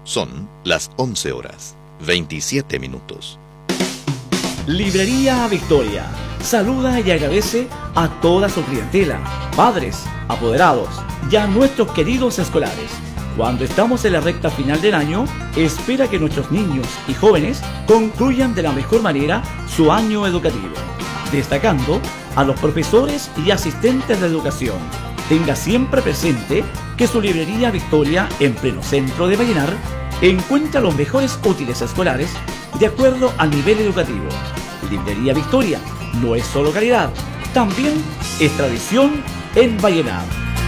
Son las 11 horas, 27 minutos. Librería Victoria saluda y agradece a toda su clientela, padres, apoderados y a nuestros queridos escolares. Cuando estamos en la recta final del año, espera que nuestros niños y jóvenes concluyan de la mejor manera su año educativo, destacando a los profesores y asistentes de educación. Tenga siempre presente que su Librería Victoria, en pleno centro de Vallenar, encuentra los mejores útiles escolares de acuerdo al nivel educativo. Librería Victoria no es solo calidad, también es tradición en Vallenar.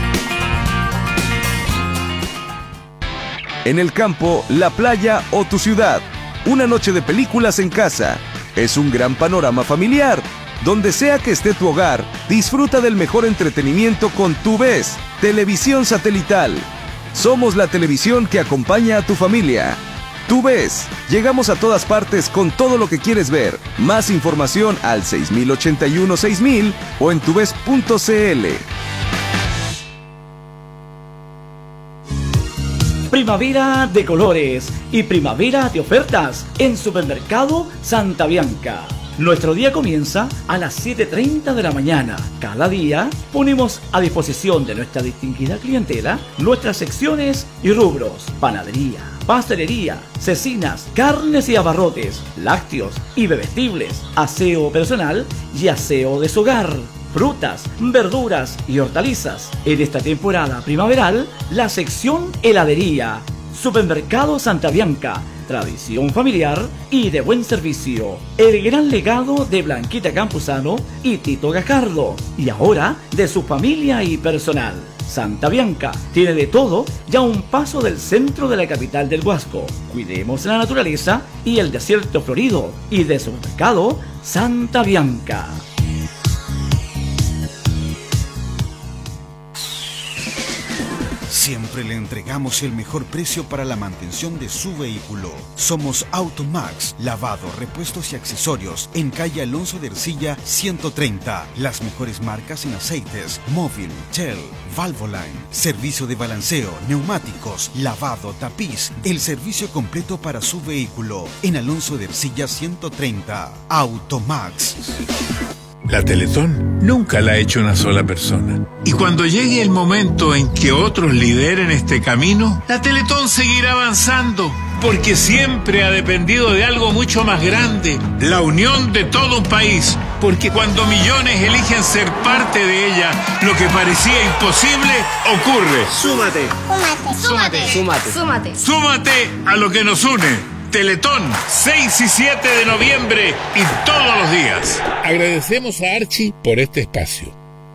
En el campo, la playa o tu ciudad, una noche de películas en casa. Es un gran panorama familiar. Donde sea que esté tu hogar, disfruta del mejor entretenimiento con TuVes, televisión satelital. Somos la televisión que acompaña a tu familia. TuVes, llegamos a todas partes con todo lo que quieres ver. Más información al 6081-6000 o en tuves.cl. Primavera de colores y primavera de ofertas en Supermercado Santa Bianca. Nuestro día comienza a las 7:30 de la mañana. Cada día ponemos a disposición de nuestra distinguida clientela nuestras secciones y rubros: panadería, pastelería, cecinas, carnes y abarrotes, lácteos y bebestibles, aseo personal y aseo de su hogar, frutas, verduras y hortalizas. En esta temporada primaveral, la sección heladería. Supermercado Santa Bianca, tradición familiar y de buen servicio. El gran legado de Blanquita Campuzano y Tito Gajardo, y ahora de su familia y personal. Santa Bianca tiene de todo y a un paso del centro de la capital del Huasco. Cuidemos la naturaleza y el desierto florido, y de Supermercado Santa Bianca. Siempre le entregamos el mejor precio para la mantención de su vehículo. Somos Automax, lavado, repuestos y accesorios en calle Alonso de Ercilla 130. Las mejores marcas en aceites, Móvil, Shell, Valvoline, servicio de balanceo, neumáticos, lavado, tapiz, el servicio completo para su vehículo en Alonso de Ercilla 130. Automax. La Teletón nunca la ha hecho una sola persona. Y cuando llegue el momento en que otros lideren este camino, la Teletón seguirá avanzando, porque siempre ha dependido de algo mucho más grande, la unión de todo un país. Porque cuando millones eligen ser parte de ella, lo que parecía imposible ocurre. Súmate. Súmate. Súmate. Súmate. Súmate a lo que nos une. Teletón, 6 y 7 de noviembre y todos los días. Agradecemos a Archie por este espacio.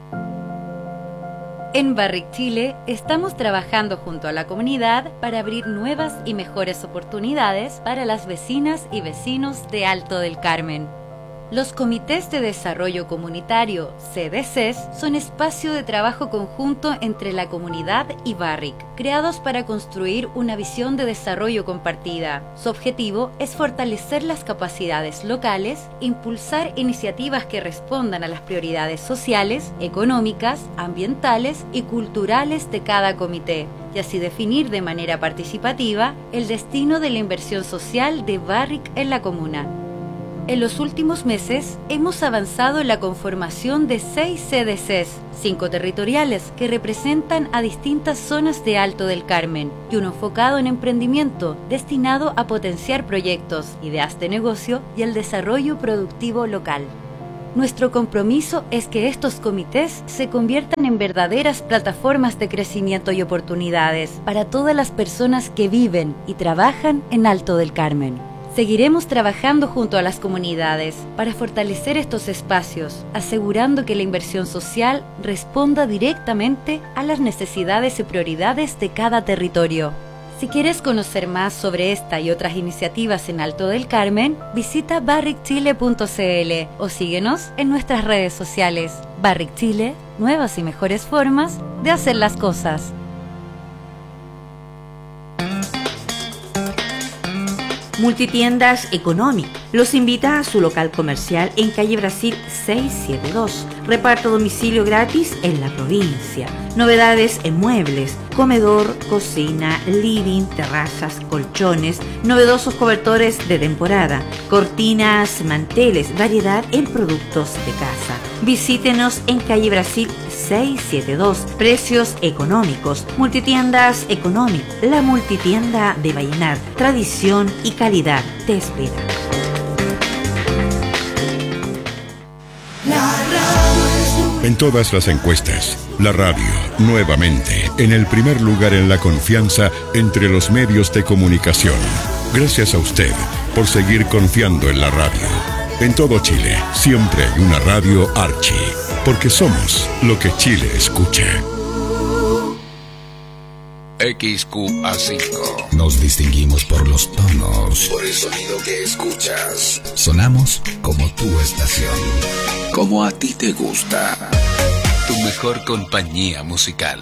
En Barrick Chile estamos trabajando junto a la comunidad para abrir nuevas y mejores oportunidades para las vecinas y vecinos de Alto del Carmen. Los Comités de Desarrollo Comunitario, CDCs, son espacio de trabajo conjunto entre la comunidad y Barrick, creados para construir una visión de desarrollo compartida. Su objetivo es fortalecer las capacidades locales, impulsar iniciativas que respondan a las prioridades sociales, económicas, ambientales y culturales de cada comité, y así definir de manera participativa el destino de la inversión social de Barrick en la comuna. En los últimos meses hemos avanzado en la conformación de 6 CDCs, 5 territoriales que representan a distintas zonas de Alto del Carmen, y uno enfocado en emprendimiento destinado a potenciar proyectos, ideas de negocio y el desarrollo productivo local. Nuestro compromiso es que estos comités se conviertan en verdaderas plataformas de crecimiento y oportunidades para todas las personas que viven y trabajan en Alto del Carmen. Seguiremos trabajando junto a las comunidades para fortalecer estos espacios, asegurando que la inversión social responda directamente a las necesidades y prioridades de cada territorio. Si quieres conocer más sobre esta y otras iniciativas en Alto del Carmen, visita barrickchile.cl o síguenos en nuestras redes sociales. Barrick Chile, nuevas y mejores formas de hacer las cosas. Multitiendas Economic los invita a su local comercial en calle Brasil 672, Reparto a domicilio gratis en la provincia. Novedades en muebles, comedor, cocina, living, terrazas, colchones, novedosos cobertores de temporada, cortinas, manteles, variedad en productos de casa. Visítenos en calle Brasil 672. Precios económicos. Multitiendas Económic, la multitienda de Vallenar. Tradición y calidad te espera. En todas las encuestas, la radio, nuevamente, en el primer lugar en la confianza entre los medios de comunicación. Gracias a usted por seguir confiando en la radio. En todo Chile, siempre hay una radio Archie, porque somos lo que Chile escucha. XQA5. Nos distinguimos por los tonos, por el sonido que escuchas. Sonamos como tu estación, como a ti te gusta. Tu mejor compañía musical.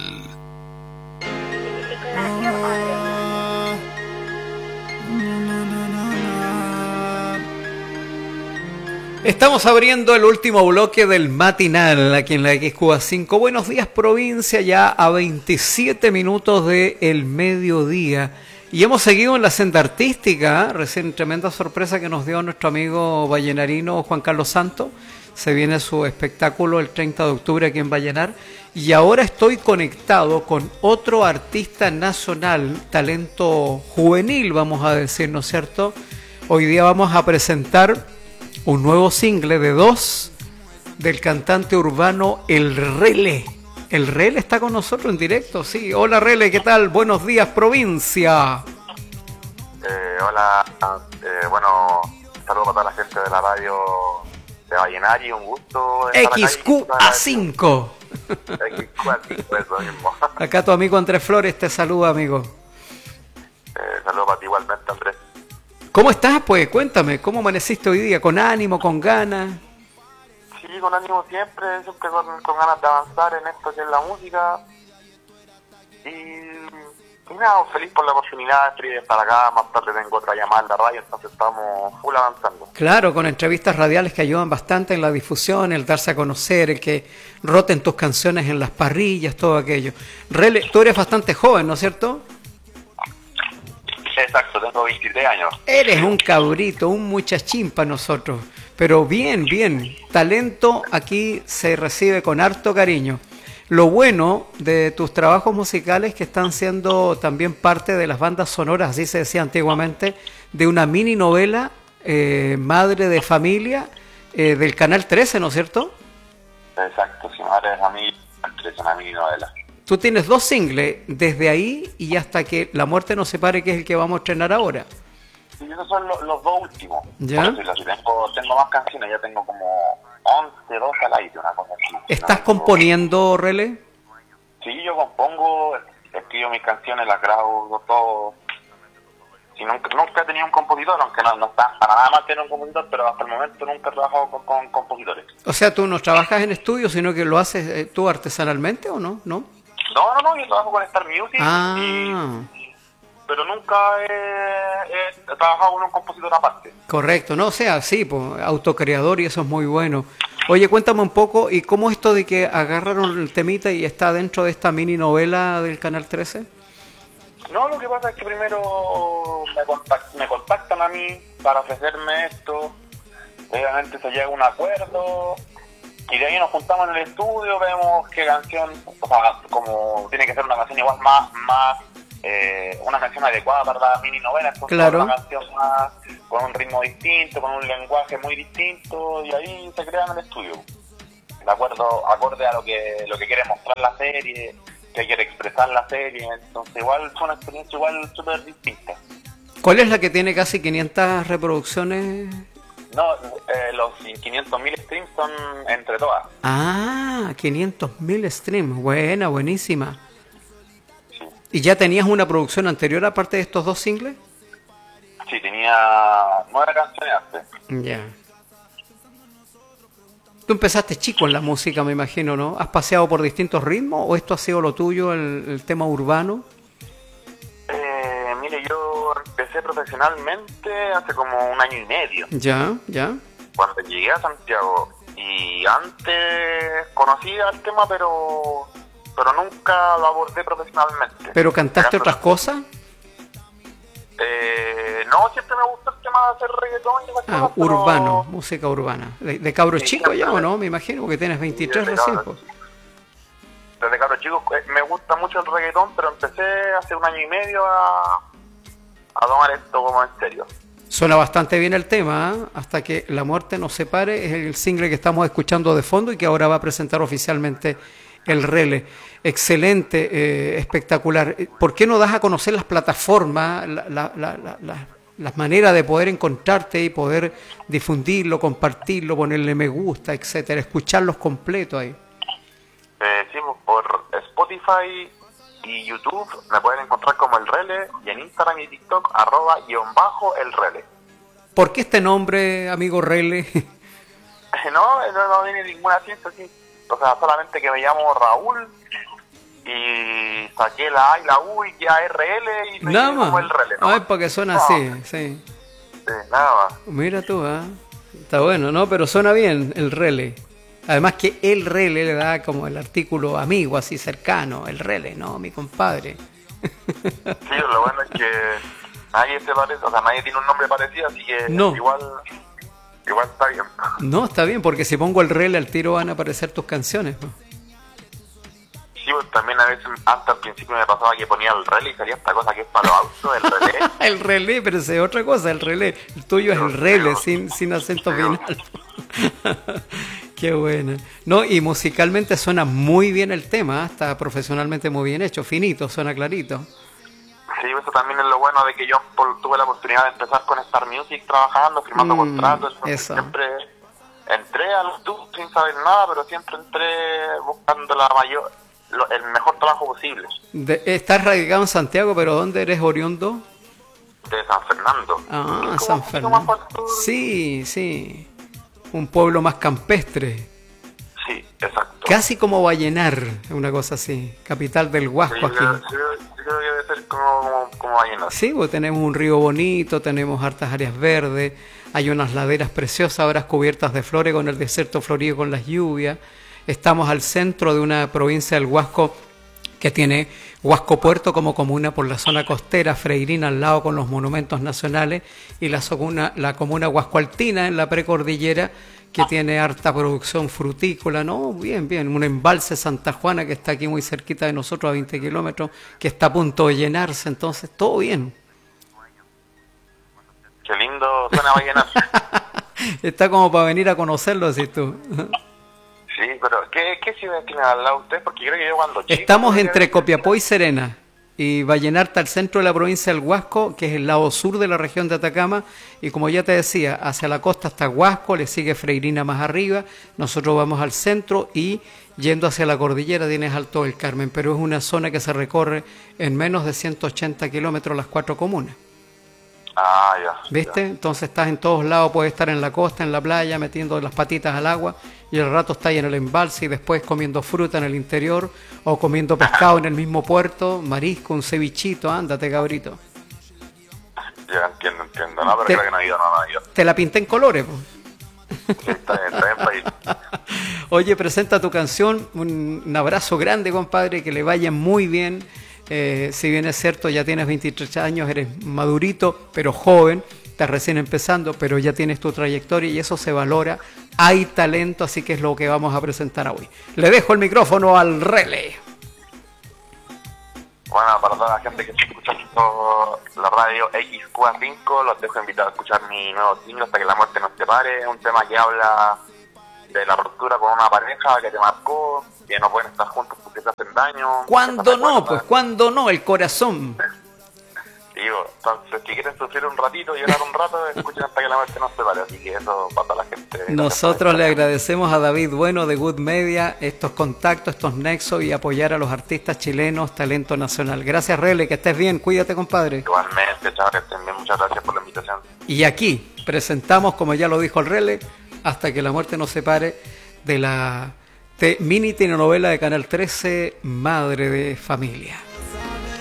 Estamos abriendo el último bloque del matinal aquí en la XQA5. Buenos días, provincia, ya a 27 minutos del mediodía. Y hemos seguido en la senda artística. Recién tremenda sorpresa que nos dio nuestro amigo vallenarino Juan Carlos Santos. Se viene su espectáculo el 30 de octubre aquí en Vallenar. Y ahora estoy conectado con otro artista nacional, talento juvenil, vamos a decir, ¿no es cierto? Hoy día vamos a presentar un nuevo single de 2 del cantante urbano El Rele. El Rele está con nosotros en directo, sí. Hola Rele, ¿qué tal? Buenos días, provincia. Hola, bueno, saludos para toda la gente de la radio de Vallenar y un gusto estar XQA5. XQA5, eso mismo. Acá tu amigo Andrés Flores te saluda, amigo. Saludos para ti igualmente, Andrés. ¿Cómo estás, pues? Cuéntame, ¿cómo amaneciste hoy día? ¿Con ánimo, con ganas? Sí, con ánimo siempre con ganas de avanzar en esto que es la música. Y nada, feliz por la oportunidad de estar acá. Más tarde tengo otra llamada en la radio, entonces estamos full avanzando. Claro, con entrevistas radiales que ayudan bastante en la difusión, el darse a conocer, el que roten tus canciones en las parrillas, todo aquello. Rele, tú eres bastante joven, ¿no es cierto? Exacto, tengo 23 años. Eres un cabrito, un muchachín para nosotros. Pero bien, bien. Talento aquí se recibe con harto cariño. Lo bueno de tus trabajos musicales que están siendo también parte de las bandas sonoras, así se decía antiguamente, de una mini novela, Madre de Familia, del Canal 13, ¿no es cierto? Exacto, sí, Madre de Familia, es una mini novela. Tú tienes 2 singles, desde ahí y hasta que La Muerte nos separe, que es el que vamos a estrenar ahora. Sí, esos son los 2 últimos. ¿Ya? Tengo más canciones, ya tengo como 11, 12 al aire, una cosa así. ¿Estás componiendo, Rele? Sí, yo compongo, escribo mis canciones, las grabo, todo. Sí, nunca he tenido un compositor, aunque no está para nada más tener un compositor, pero hasta el momento nunca he trabajado con compositores. O sea, tú no trabajas en estudio, sino que lo haces tú artesanalmente, ¿o no? ¿No? No, yo trabajo con Star Music, pero nunca he trabajado con un compositor aparte. Correcto, no, o sea, sí, pues, autocreador y eso es muy bueno. Oye, cuéntame un poco, ¿y cómo esto de que agarraron el temita y está dentro de esta mini novela del Canal 13? No, lo que pasa es que primero me contactan a mí para ofrecerme esto, obviamente se llega a un acuerdo, y de ahí nos juntamos en el estudio, vemos qué canción, o sea, como tiene que ser una canción igual más una canción adecuada para la mini novela, entonces claro. Una canción más con un ritmo distinto, con un lenguaje muy distinto, y ahí se crea en el estudio, de acuerdo, acorde a lo que quiere mostrar la serie, que quiere expresar la serie, entonces igual fue una experiencia igual súper distinta. ¿Cuál es la que tiene casi 500 reproducciones? No, los 500.000 streams son entre todas. Ah, 500.000 streams, buena, buenísima. Sí. ¿Y ya tenías una producción anterior aparte de estos 2 singles? Sí, tenía 9 canciones antes. Ya. Tú empezaste chico en la música, me imagino, ¿no? ¿Has paseado por distintos ritmos o esto ha sido lo tuyo, el tema urbano? Mire, yo empecé profesionalmente hace como 1 año y medio. Ya. Cuando llegué a Santiago, y Y antes conocía el tema, pero nunca lo abordé profesionalmente. ¿Pero cantaste otras cosas? No, siempre me gustó el tema de hacer reggaetón y esas cosas, urbano, música urbana. ¿De cabro chico ya o no? Me imagino, porque tienes 23 recién. Desde cabro chico me gusta mucho el reggaetón, pero empecé hace 1 año y medio a tomar esto como en serio. Suena bastante bien el tema, ¿eh? Hasta que la muerte nos separe, es el single que estamos escuchando de fondo y que ahora va a presentar oficialmente el Rele. Excelente, espectacular. ¿Por qué no das a conocer las plataformas, las maneras de poder encontrarte y poder difundirlo, compartirlo, ponerle me gusta, etcétera, escucharlos completos ahí? Sí, por Spotify y YouTube me pueden encontrar como El Rele, y en Instagram y TikTok @_El Rele. ¿Por qué este nombre, amigo Rele? No viene ninguna ciencia así. O sea, solamente que me llamo Raúl y saqué la A y la U y ya RL y me nada como El Rele, ¿no? Ay, porque suena así, sí. Sí, nada más. Mira tú, está bueno, ¿no? Pero suena bien El Rele. Además que El Rele le da como el artículo amigo, así cercano. El Rele, ¿no? Mi compadre. Sí, lo bueno es que nadie se parece, o sea, nadie tiene un nombre parecido, así que no. igual está bien. No, está bien, porque si pongo El Rele al tiro van a aparecer tus canciones, ¿no? Sí, pues también a veces, antes al principio me pasaba que ponía El Rele y salía esta cosa que es para los autos, El Relé. El Relé, pero es otra cosa, El Relé. El tuyo es El Rele, sin acento final. Qué buena. No, y musicalmente suena muy bien el tema, está profesionalmente muy bien hecho, finito, suena clarito. Sí, eso también es lo bueno de que yo tuve la oportunidad de empezar con Star Music trabajando, firmando contratos. Eso. Siempre entré al YouTube sin saber nada, pero siempre entré buscando el mejor trabajo posible. Estás radicado en Santiago, pero ¿dónde eres oriundo? De San Fernando. Ah, San Fernando. Sí. Un pueblo más campestre. Sí, exacto. Casi como Vallenar, una cosa así. Capital del Huasco, sí, aquí. Sí, creo que debe ser como Vallenar. Sí, pues tenemos un río bonito, tenemos hartas áreas verdes, hay unas laderas preciosas, ahora cubiertas de flores con el desierto florido con las lluvias. Estamos al centro de una provincia del Huasco que tiene Huasco Puerto como comuna por la zona costera, Freirina al lado con los monumentos nacionales y la comuna Huascoaltina en la precordillera que tiene harta producción frutícola, ¿no? Bien, un embalse Santa Juana que está aquí muy cerquita de nosotros a 20 kilómetros, que está a punto de llenarse, entonces todo bien. Qué lindo suena Vallenar. Está como para venir a conocerlo, así tú. Sí, pero ¿qué ciudad tienen al lado ustedes? Porque creo que yo cuando chico... Estamos entre Copiapó y Serena. Y Vallenar está al centro de la provincia del Huasco, que es el lado sur de la región de Atacama. Y como ya te decía, hacia la costa está Huasco, le sigue Freirina más arriba. Nosotros vamos al centro y yendo hacia la cordillera tienes Alto del Carmen. Pero es una zona que se recorre en menos de 180 kilómetros las 4 comunas. Ah, ya. ¿Viste? Ya. Entonces estás en todos lados, puedes estar en la costa, en la playa, metiendo las patitas al agua y el rato estás ahí en el embalse y después comiendo fruta en el interior o comiendo pescado en el mismo puerto, marisco, un cevichito, ándate cabrito. Ya, entiendo. No, pero creo que no ha ido. Te la pinté en colores, pues. Sí, está bien país. Oye, presenta tu canción, un abrazo grande, compadre, que le vaya muy bien. Si bien es cierto, ya tienes 23 años, eres madurito, pero joven, estás recién empezando, pero ya tienes tu trayectoria y eso se valora. Hay talento, así que es lo que vamos a presentar hoy. Le dejo el micrófono al Rele. Bueno, para toda la gente que está escuchando la radio XQ5, los dejo invitados a escuchar mi nuevo single Hasta que la muerte nos separe. Es un tema que habla de la ruptura con una pareja que te marcó, que no pueden estar juntos porque te hacen daño. ¿Cuándo no? Pues ¿cuándo no? El corazón. Digo, entonces, si quieren sufrir un ratito, llorar un rato, escuchen Hasta que la muerte nos separe. Así que eso para toda la gente. Nosotros le agradecemos a David Bueno de Good Media estos contactos, estos nexos y apoyar a los artistas chilenos, talento nacional. Gracias, Rele, que estés bien, cuídate, compadre. Igualmente, chao, que estén bien, muchas gracias por la invitación. Y aquí presentamos, como ya lo dijo el Rele, Hasta que la muerte nos separe, de la mini telenovela de Canal 13, Madre de Familia.